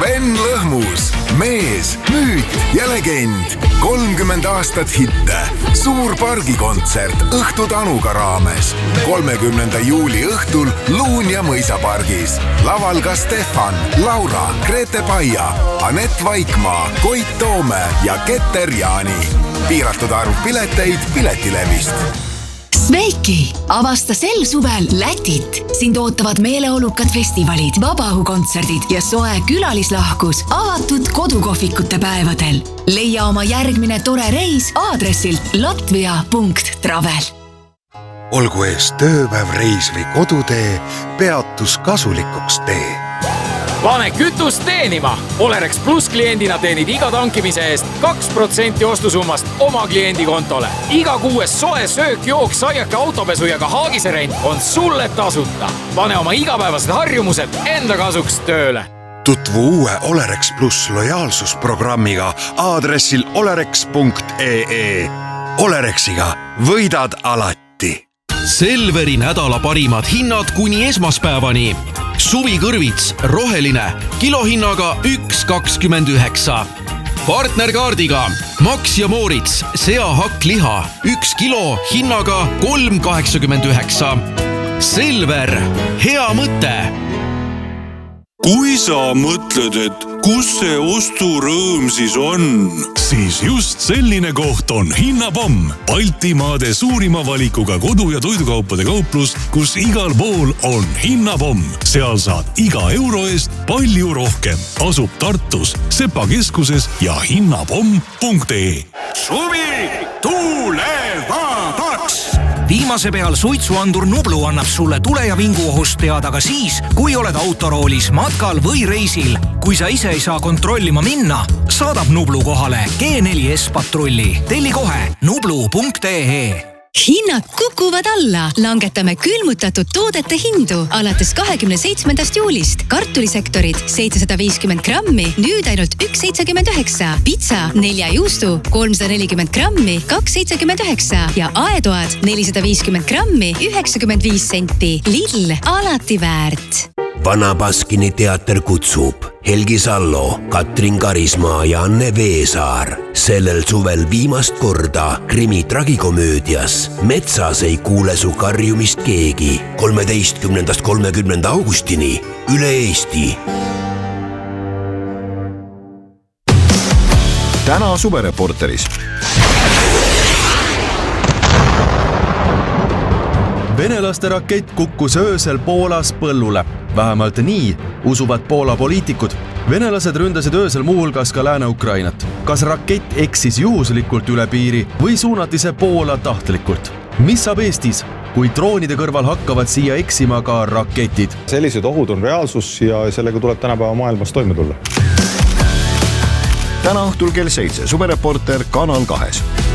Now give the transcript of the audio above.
Sven Lõhmus, mees, müüt ja legend. 30 aastat hitte. Suur pargikontsert Õhtu Tanuga raames. 30. juuli õhtul Luun ja mõisapargis. Laval ka Stefan, Laura, Grete Paia, Anett Vaikmaa, Koit Toome ja Keter Jaani. Piiratud arv pileteid Piletilevist. Sveiki! Avasta sel suvel Lätit. Sind ootavad meeleolukad festivalid, vabaõhukontserdid ja soe külalislahkus avatud kodukohvikute päevadel. Leia oma järgmine tore reis aadressilt latvia.travel. Olgu ees tööpäev, reis või kodutee, peatus kasulikuks tee. Pane kütust teenima! Olerex Plus kliendina teenid iga tankimise eest 2% ostusummast oma kliendi kontole. Iga kuues soe söök, jook, saiake, autopesu ja ka haagiserent on sulle tasuta. Pane oma igapäevased harjumused enda kasuks tööle. Tutvu uue Olerex Plus lojaalsusprogrammiga aadressil olerex.ee. Olerexiga võidad alati. Selveri nädala parimad hinnad kuni esmaspäevani. Suvikõrvits, roheline, kilohinnaga 1,29. Partnerkaardiga Max ja Moritz, seahakkliha, 1 kilo hinnaga 3,89. Selver, hea mõte! Kui sa mõtled, et kus see osturõõm siis on? Siis just selline koht on Hinnapomm, Baltimaade suurima valikuga kodu- ja toidukaupade kauplus, kus igal pool on Hinnapomm. Seal saad iga euro eest palju rohkem. Asub Tartus, Sepa keskuses ja hinnapomm.ee. Suvi tulevadaks! Viimase peal suitsuandur Nublu annab sulle tule- ja vinguohust teada ka siis, kui oled autoroolis, matkal või reisil. Kui sa ise ei saa kontrollima minna, saadab Nublu kohale G4S patrulli. Telli kohe nublu.ee. Hinnad kukuvad alla. Langetame külmutatud toodete hindu alates 27. juulist. Kartulisektorid 750 grammi, nüüd ainult 1,79. Pitsa 4 juustu 340 grammi, 2,79 ja aetoad 450 grammi, 95 senti. Lidl, alati väärt. Vana Baskini teater kutsub Helgi Sallo, Katrin Karismaa ja Anne Veesaar. Sellel suvel viimast korda krimi tragikomöödias Metsas ei kuule su karjumist keegi. 13.–30. augustini üle Eesti. Täna Suvereporteris. Venelaste rakett kukkus öösel Poolas põllule. Vähemalt nii usuvad Poola poliitikud. Venelased ründasid öösel muuhulgas ka Lääne-Ukrainat. Kas rakett eksis juhuslikult üle piiri või suunati see Poola tahtlikult? Mis saab Eestis, kui droonide kõrval hakkavad siia eksima ka raketid? Sellised ohud on reaalsus ja sellega tuleb tänapäeva maailmas toime tulla. Täna õhtul kell 7 Suvereporter Kanal 2.